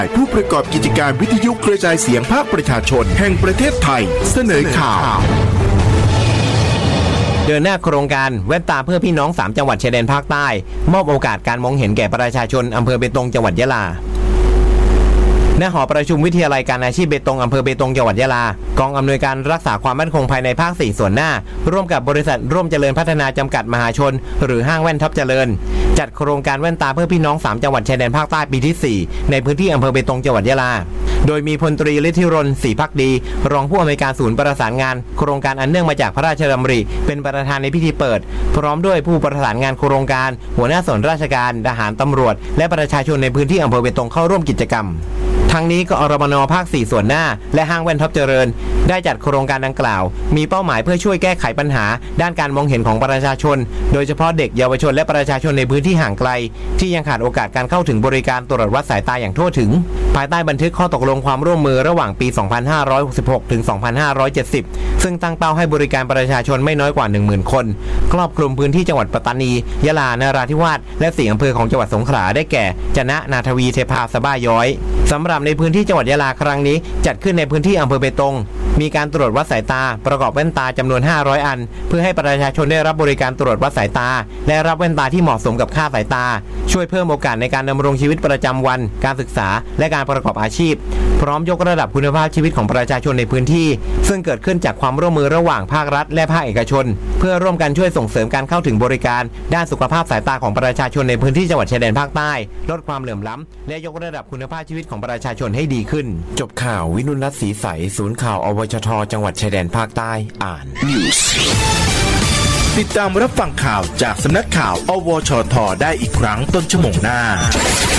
ผู้ประกอบกิจการวิทยุกระจายเสียงภาคประชาชนแห่งประเทศไทยเสนอข่าวเดินหน้าโครงการแว่นตาเพื่อพี่น้อง3จังหวัดชายแดนภาคใต้มอบโอกาสการมองเห็นแก่ประชาชนอำเภอเบตงจังหวัดยะลาณหอประชุมวิทยาลัยการอาชีพเบตงอำเภอเบตงจังหวัดยะลากองอำนวยการรักษาความมั่นคงภายในภาค4ส่วนหน้าร่วมกับบริษัทร่วมเจริญพัฒนาจำกัดมหาชนหรือห้างแว่นท็อปเจริญจัดโครงการแว่นตาเพื่อพี่น้อง3จังหวัดชายแดนภาคใต้ปีที่4ในพื้นที่อำเภอเบตงจังหวัดยะลาโดยมีพลตรีฤทธิรนศรีภักดีรองผู้อำนวยการศูนย์ประสานงานโครงการอันเนื่องมาจากพระราชดำริเป็นประธานในพิธีเปิดพร้อมด้วยผู้ประสานงานโครงการหัวหน้าส่วนราชการทหารตำรวจและประชาชนในพื้นที่อำเภอเบตงเข้าร่วมกิจกรรมทั้งนี้กอรมน.ภาค4ส่วนหน้าและห้างแว่นท็อปเจริญได้จัดโครงการดังกล่าวมีเป้าหมายเพื่อช่วยแก้ไขปัญหาด้านการมองเห็นของประชาชนโดยเฉพาะเด็กเยาวชนและประชาชนในพื้นที่ห่างไกลที่ยังขาดโอกาสการเข้าถึงบริการตรวจวัดสายตาอย่างทั่วถึงภายใต้บันทึกข้อตกลงความร่วมมือระหว่างปี 2566 ถึง 2570 ซึ่งตั้งเป้าให้บริการประชาชนไม่น้อยกว่า 10,000 คนครอบคลุมพื้นที่จังหวัดปัตตานียะลานราธิวาสและ4อำเภอของจังหวัดสงขลาได้แก่จะนะนาทวีเทพาสะบ้าย้อยสำหรับในพื้นที่จังหวัดยะลาครั้งนี้จัดขึ้นในพื้นที่อำเภอเบตงมีการตรวจวัดสายตาประกอบแว่นตาจำนวน500อันเพื่อให้ประชาชนได้รับบริการตรวจวัดสายตาและรับแว่นตาที่เหมาะสมกับค่าสายตาช่วยเพิ่มโอกาสในการดำรงชีวิตประจำวันการศึกษาและการประกอบอาชีพพร้อมยกระดับคุณภาพชีวิตของประชาชนในพื้นที่ซึ่งเกิดขึ้นจากความร่วมมือระหว่างภาครัฐและภาคเอกชนเพื่อร่วมกันช่วยส่งเสริมการเข้าถึงบริการด้านสุขภาพสายตาของประชาชนในพื้นที่จังหวัดชายแดนภาคใต้ลดความเหลื่อมล้ำและยกระดับคุณภาพชีวิตของประชาชนให้ดีขึ้นจบข่าววินุรัตน์ศรีใสศูนย์ข่าวอวชทจังหวัดชายแดนภาคใต้อ่านติดตามรับฟังข่าวจากสำนักข่าวอวชทได้อีกครั้งต้นชั่วโมงหน้า